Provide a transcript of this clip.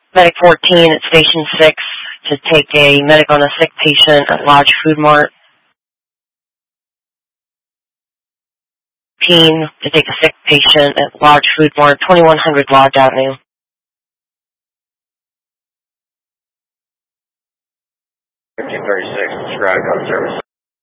Medic 14 at Station 6 to take a medic on a sick patient at Lodge Food Mart. Team to take a sick patient at Lodge Food Mart, 2100 Lodge Avenue. 1536, described on service.